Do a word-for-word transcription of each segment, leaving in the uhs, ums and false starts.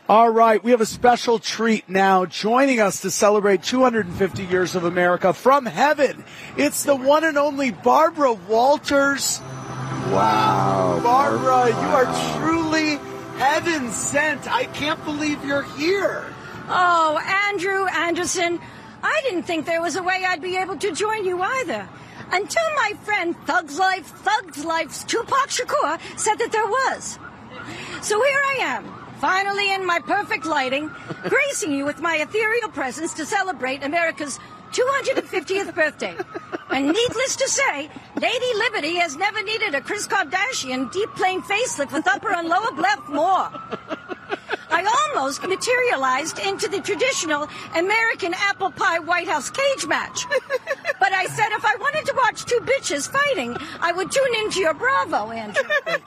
All right, we have a special treat now. Joining us to celebrate two hundred fifty years of America from heaven, it's the one and only Barbara Walters. Wow. Barbara, you are truly heaven sent. I can't believe you're here. Oh, Andrew Anderson, I didn't think there was a way I'd be able to join you either. Until my friend Thug's Life, Thug's Life's Tupac Shakur said that there was. So here I am, finally in my perfect lighting, gracing you with my ethereal presence to celebrate America's two hundred fiftieth birthday. And needless to say, Lady Liberty has never needed a Kris Kardashian deep-plane facelift with upper and lower left more. I almost materialized into the traditional American apple pie White House cage match. But I said if I wanted to watch two bitches fighting, I would tune into your Bravo, Andrew.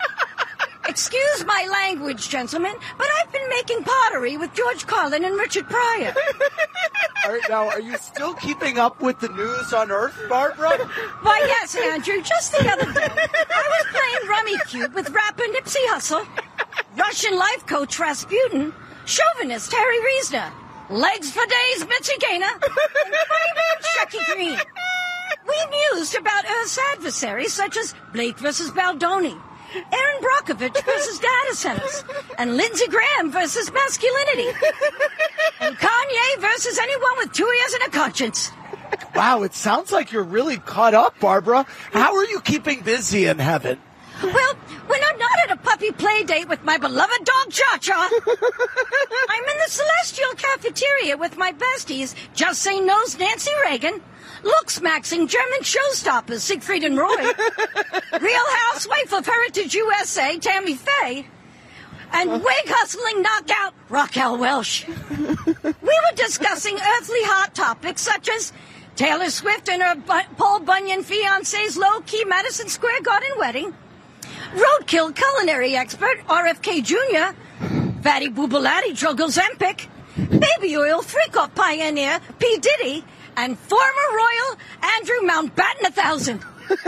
Excuse my language, gentlemen, but I've been making pottery with George Carlin and Richard Pryor. All right, now, are you still keeping up with the news on Earth, Barbara? Why, yes, Andrew. Just the other day, I was playing Rummy Cube with rapper Nipsey Hussle, Russian life coach Rasputin, chauvinist Harry Reisner, legs for days Mitzi Gaynor, and fireman Shecky Green. We mused about Earth's adversaries such as Blake versus Baldoni, Aaron Brockovich versus data centers, and Lindsey Graham versus masculinity, and Kanye versus anyone with two ears and a conscience. Wow, it sounds like you're really caught up, Barbara. How are you keeping busy in heaven? Well, when I'm not at a puppy play date with my beloved dog Cha-Cha, I'm in the celestial cafeteria with my besties, Just Say No's Nancy Reagan, looks-maxing German showstoppers Siegfried and Roy, Real Housewife of Heritage U S A Tammy Faye, and wig-hustling knockout Raquel Welch. We were discussing earthly hot topics such as Taylor Swift and her Bu- Paul Bunyan fiance's low-key Madison Square Garden wedding, roadkill culinary expert R F K Junior, Fatty Boobalatti Drug Ozempic, baby oil freak-off pioneer P. Diddy, and former royal Andrew Mountbatten a thousand.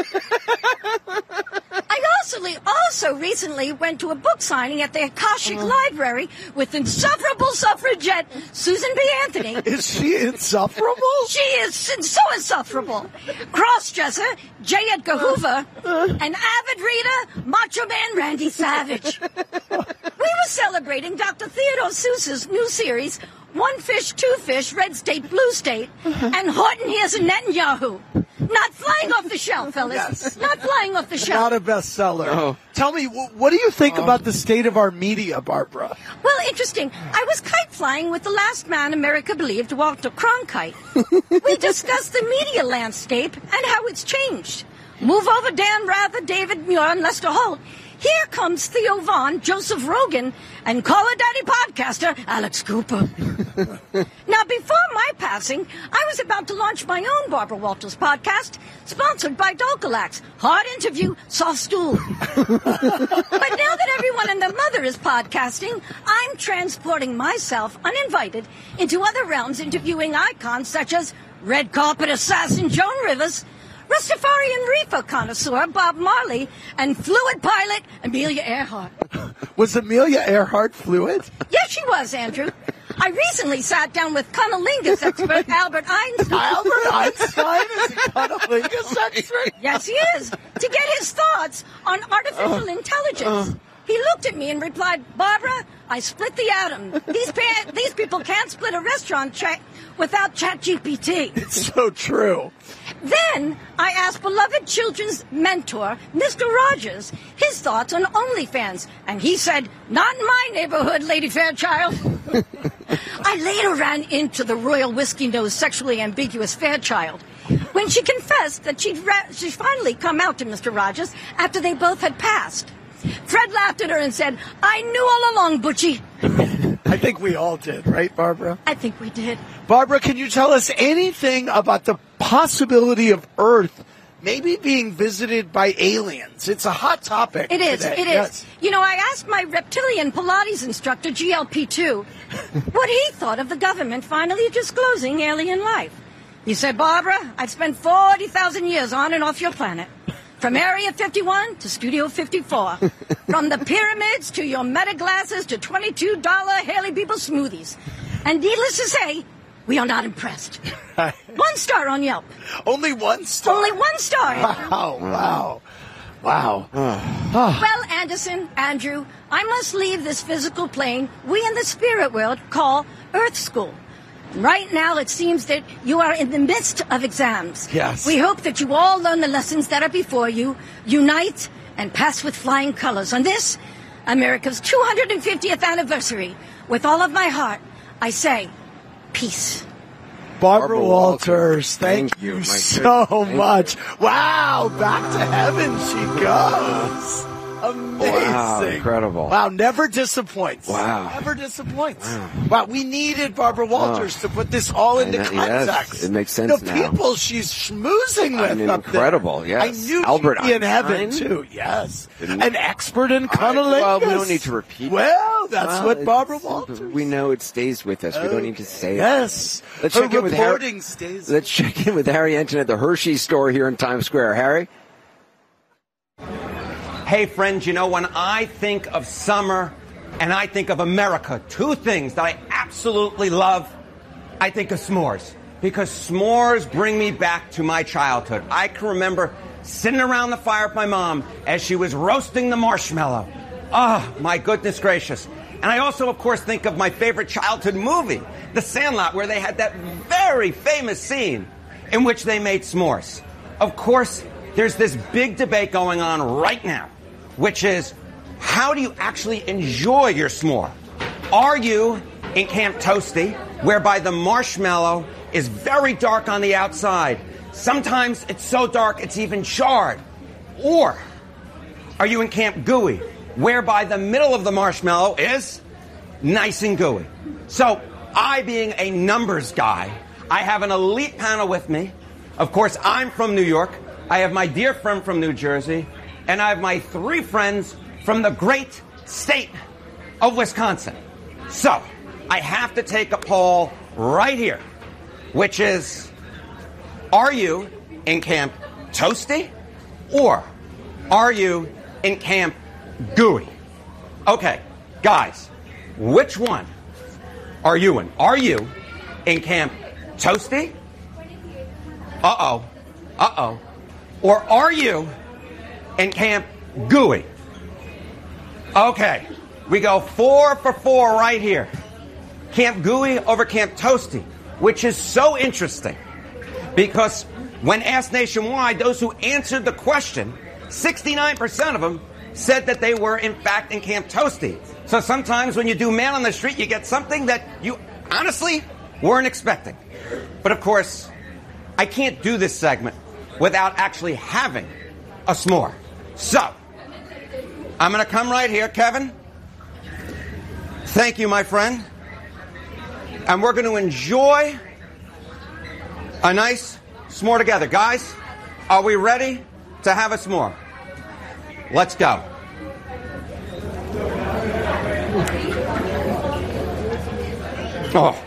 I also, also recently went to a book signing at the Akashic uh, Library with insufferable suffragette Susan B. Anthony. Is she insufferable? She is so insufferable. Crossdresser J. Edgar Hoover, and avid reader Macho Man Randy Savage. We were celebrating Doctor Theodore Seuss's new series, One Fish, Two Fish, Red State, Blue State, and Horton Hears a Netanyahu. Not flying off the shelf, fellas. Yes. Not flying off the shelf. Not a bestseller. Oh. Tell me, what do you think oh. about the state of our media, Barbara? Well, interesting. I was kite flying with the last man America believed, Walter Cronkite. We discussed the media landscape and how it's changed. Move over Dan Rather, David Muir, and Lester Holt. Here comes Theo Vaughn, Joseph Rogan, and Call Her Daddy podcaster Alex Cooper. Now, before my passing, I was about to launch my own Barbara Walters podcast, sponsored by Dulcolax. Hard interview, soft stool. But now that everyone and their mother is podcasting, I'm transporting myself, uninvited, into other realms, interviewing icons such as red carpet assassin Joan Rivers, Rastafarian reefer connoisseur Bob Marley, and fluid pilot Amelia Earhart. Was Amelia Earhart fluid? Yes, she was, Andrew. I recently sat down with cunnilingus expert Albert Einstein. Albert Einstein is a cunnilingus expert? Yes, he is. To get his thoughts on artificial uh, intelligence. Uh, he looked at me and replied, Barbara, I split the atom. These pa- these people can't split a restaurant check without ChatGPT. It's so true. Then I asked beloved children's mentor, Mister Rogers, his thoughts on OnlyFans. And he said, not in my neighborhood, Lady Fairchild. I later ran into the royal whiskey-nosed, sexually ambiguous Fairchild when she confessed that she'd, ra- she'd finally come out to Mister Rogers after they both had passed. Fred laughed at her and said, I knew all along, Butchie. I think we all did, right, Barbara? I think we did. Barbara, can you tell us anything about the possibility of Earth maybe being visited by aliens? It's a hot topic. It is, today. it is. Yes. You know, I asked my reptilian Pilates instructor, G L P two, what he thought of the government finally disclosing alien life. He said, Barbara, I've spent forty thousand years on and off your planet. From Area fifty-one to Studio fifty-four. From the pyramids to your meta glasses to twenty-two dollar Haley Bieber smoothies. And needless to say, we are not impressed. One star on Yelp. Only one star? Only one star. Wow, wow. Wow. Well, Anderson, Andrew, I must leave this physical plane we in the spirit world call Earth School. Right now, it seems that you are in the midst of exams. Yes. We hope that you all learn the lessons that are before you, unite, and pass with flying colors. On this, America's two hundred fiftieth anniversary, with all of my heart, I say, peace. Barbara, Barbara Walters, Walters, thank, thank you you, so thank much. You. Wow, back to heaven she goes. Amazing. Wow, incredible. Wow, never disappoints. Wow. Never disappoints. Wow. Wow, we needed Barbara Walters Oh. to put this all into know, context. yes, it makes sense The now. people she's schmoozing with I mean, up incredible, there. yes. I knew Albert she'd be in heaven, Einstein. too. Yes. Didn't- An expert in I- cunnilingus. well, we don't need to repeat. Well, that's Well, what it's- Barbara Walters. We know it stays with us. We don't need to say Yes. it. Let's Her check in with Harry. reporting stays. Let's check in with Harry Enton at the Hershey store here in Times Square. Harry? Hey, friends, you know, when I think of summer and I think of America, two things that I absolutely love, I think of s'mores. Because s'mores bring me back to my childhood. I can remember sitting around the fire with my mom as she was roasting the marshmallow. Oh, my goodness gracious. And I also, of course, think of my favorite childhood movie, The Sandlot, where they had that very famous scene in which they made s'mores. Of course, there's this big debate going on right now, which is, how do you actually enjoy your s'more? Are you in Camp Toasty, whereby the marshmallow is very dark on the outside? Sometimes it's so dark it's even charred. Or are you in Camp Gooey, whereby the middle of the marshmallow is nice and gooey? So, I, being a numbers guy, I have an elite panel with me. Of course, I'm from New York. I have my dear friend from New Jersey. And I have my three friends from the great state of Wisconsin. So, I have to take a poll right here, which is, are you in Camp Toasty or are you in Camp Gooey? Okay, guys, which one are you in? Are you in Camp Toasty? Uh-oh. Uh-oh. Or are you in Camp Gooey? Okay, we go four for four right here. Camp Gooey over Camp Toasty, which is so interesting because when asked nationwide, those who answered the question, sixty-nine percent of them said that they were in fact in Camp Toasty. So sometimes when you do man on the street, you get something that you honestly weren't expecting. But of course, I can't do this segment without actually having a s'more. So, I'm going to come right here, Kevin. Thank you, my friend. And we're going to enjoy a nice s'more together. Guys, are we ready to have a s'more? Let's go. Oh,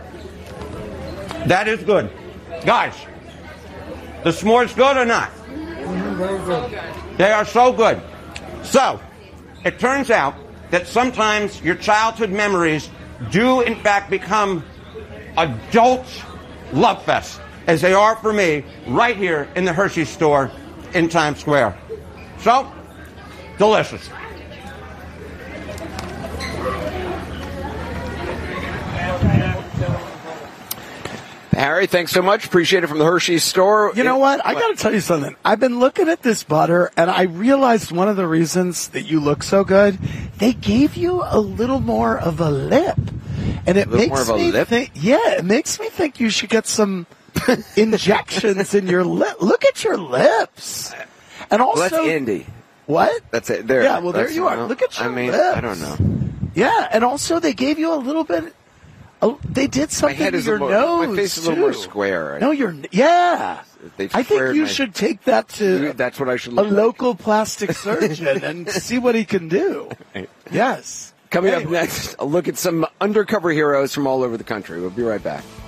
that is good. Guys, the s'more's good or not? They are so good. So, it turns out that sometimes your childhood memories do in fact become adult love fest, as they are for me right here in the Hershey store in Times Square. So, delicious. Harry, thanks so much. Appreciate it from the Hershey store. You know what? I got to tell you something. I've been looking at this butter, and I realized one of the reasons that you look so good, they gave you a little more of a lip. And it A little makes more of a me lip? think, yeah, it makes me think you should get some injections in your lip. Look at your lips. And also, Well, that's Andy. what? That's it. There. Yeah, well, there That's- you are. well, Look at your I mean, lips. I don't know. Yeah, and also they gave you a little bit. Oh, they did My something head to is your a little, nose. my face is a little more too. square. No, you're yeah. They've I think squared you my- should take that to That's what I should a look like. local plastic surgeon and see what he can do. Yes. Coming up Anyway. next, a look at some undercover heroes from all over the country. We'll be right back.